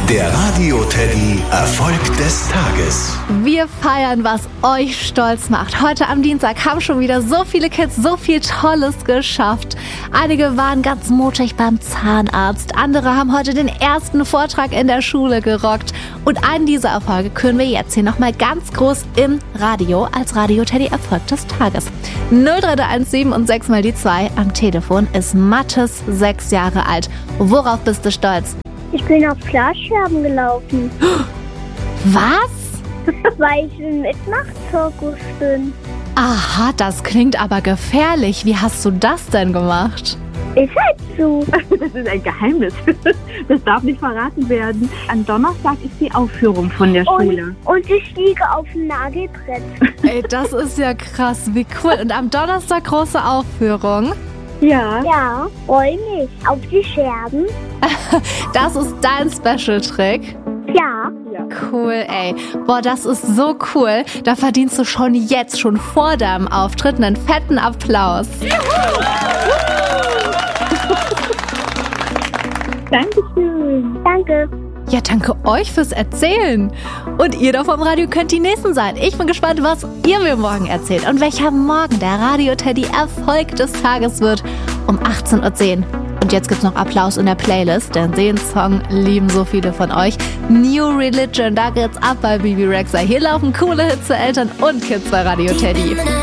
Der Radio Teddy Erfolg des Tages. Wir feiern, was euch stolz macht. Heute am Dienstag haben schon wieder so viele Kids so viel Tolles geschafft. Einige waren ganz mutig beim Zahnarzt. Andere haben heute den ersten Vortrag in der Schule gerockt. Und einen dieser Erfolge können wir jetzt hier nochmal ganz groß im Radio als Radio Teddy Erfolg des Tages. 03117 und 6 mal die 2 am Telefon ist Mathis, 6 Jahre alt. Worauf bist du stolz? Ich bin auf Glasscherben gelaufen. Was? Weil ich im Mitmachzirkus bin. Aha, das klingt aber gefährlich. Wie hast du das denn gemacht? Ist halt so. Das ist ein Geheimnis. Das darf nicht verraten werden. Am Donnerstag ist die Aufführung von der Schule. Und ich liege auf dem Nagelbrett. Ey, das ist ja krass, wie cool. Und am Donnerstag große Aufführung. Ja. Ja, freu mich. Auf die Scherben. Das ist dein Special-Trick. Ja. Cool, ey. Boah, das ist so cool. Da verdienst du schon jetzt, schon vor deinem Auftritt, einen fetten Applaus. Dankeschön. Danke. Ja, danke euch fürs Erzählen. Und ihr da vom Radio könnt die Nächsten sein. Ich bin gespannt, was ihr mir morgen erzählt und welcher morgen der Radio Teddy Erfolg des Tages wird um 18:10 Uhr. Und jetzt gibt's noch Applaus in der Playlist, denn den Song lieben so viele von euch. New Religion, da geht's ab bei Bibi Rexha. Hier laufen coole Hits für Eltern und Kids bei Radio Teddy.